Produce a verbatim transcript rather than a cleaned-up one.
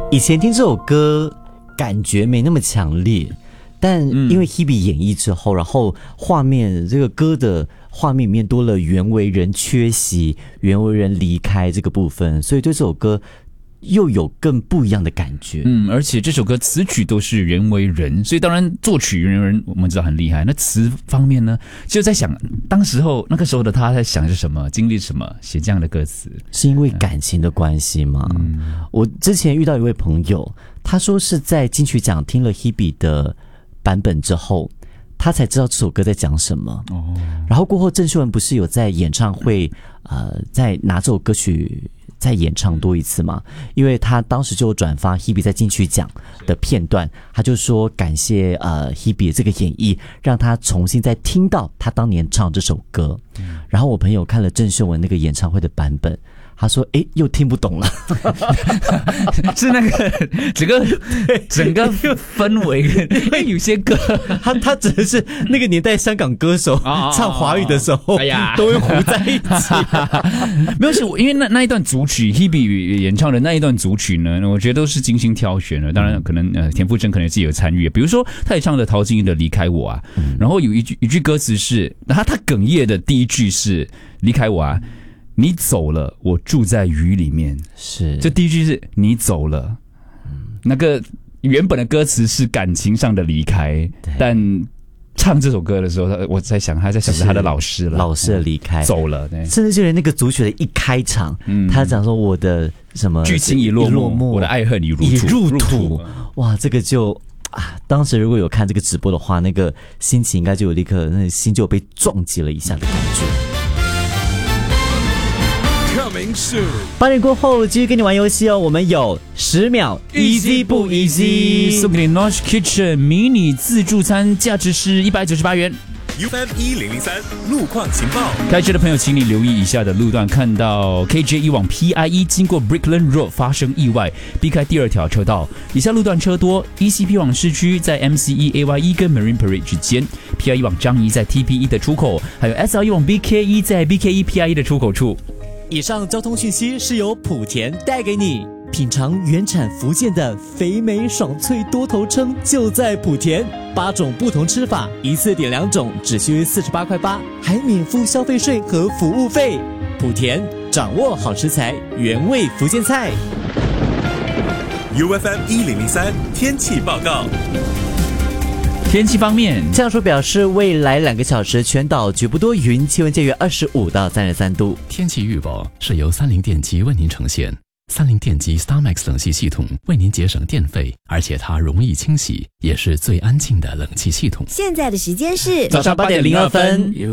以前听这首歌感觉没那么强烈，但因为 Hebe 演绎之后，然后画面这个歌的画面里面多了袁惟仁缺席、袁惟仁离开这个部分，所以对这首歌又有更不一样的感觉。 嗯，而且这首歌词曲都是袁惟仁，所以当然作曲袁惟仁我们知道很厉害。那词方面呢，就在想当时候那个时候的他在想是什么，经历什么，写这样的歌词， 是因为感情的关系吗？嗯，我之前遇到一位朋友，他说是在金曲奖听了 Hebe 的版本之后，他才知道这首歌在讲什么。哦，然后过后郑秀文不是有在演唱会，呃，在拿这首歌曲再演唱多一次嘛？因为他当时就转发 Hebe 在金曲奖的片段，他就说感谢呃 Hebe 这个演绎，让他重新再听到他当年唱这首歌。嗯，然后我朋友看了郑秀文那个演唱会的版本，他说：“哎，又听不懂了， 是那个整个整个氛围，因为有些歌， 他他指的是那个年代香港歌手唱华语的时候，哎呀，都会糊在一起。 没有，是因为那那一段组曲 ，Hebe 演唱的那一段组曲呢，我觉得都是精心挑选的。当然，可能呃田馥甄可能自己有参与，比如说他也唱了陶晶莹的《离开我》啊，嗯、然后有一句一句歌词是，他他哽咽的第一句是“离开我啊”。你走了，我住在雨里面。是，这第一句是你走了，嗯、那个原本的歌词是感情上的离开，但唱这首歌的时候，我在想他在想着他的老师了， 老师的离开， 嗯、走了，对， 甚至就连那个组曲的一开场，嗯、他讲说我的什么剧情已落幕，我的爱恨已入土， 已入土，哇，这个就。啊，当时如果有看这个直播的话，那个心情应该就有立刻，那心就有被撞击了一下的感觉。八点过后继续跟你玩游戏哦，我们有十秒 Easy 不 Easy 送给你 Nosh Kitchen 迷你自助餐，价值是一百九十八元。 U F M 一零零三路况情报， 开车的朋友请你留意以下的路段，看到 K J 一往 P I E 经过 Brickland Road 发生意外，避开第二条车道。以下路段车多 E C P 往市区在 M C E A Y E 跟 Marine Parade 之间， P I E 往樟宜在 T P E 的出口，还有 S L E 往 B K E 在 B K E P I E 的出口处。 以上交通讯息是由莆田带给你。品尝原产福建的肥美爽脆多头称就在莆田，八种不同吃法，一次点两种，只需四十八块八，还免付消费税和服务费。莆田掌握好食材，原味福建菜。 U F M 一零零三天气报告。 天气方面， 气象署表示，未来两个小时全岛局部多云，气温介于二十五到三十三度。 天气预报是由三菱电机为您呈现。三菱电机 StarMax 冷气系统为您节省电费，而且它容易清洗，也是最安静的冷气系统。 现在的时间是早上八点零二分。